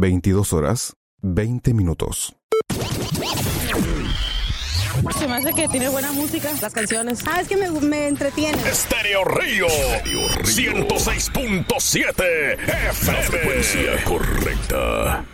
22:20. Se me hace que tiene buena música, las canciones. Es que me entretiene. Estéreo Río 106.7 FM. La frecuencia correcta.